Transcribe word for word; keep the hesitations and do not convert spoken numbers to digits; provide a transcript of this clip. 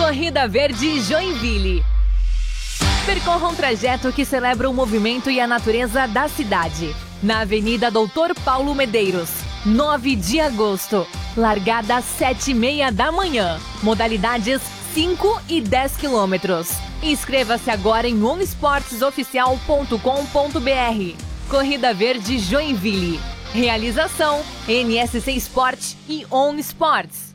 Corrida Verde Joinville. Percorra um trajeto que celebra o movimento e a natureza da cidade. Na Avenida Doutor Paulo Medeiros, nove de agosto. Largada às sete e meia da manhã. Modalidades cinco e dez quilômetros. Inscreva-se agora em onsports oficial ponto com ponto br. Corrida Verde Joinville. Realização N S C Sport e On Sports.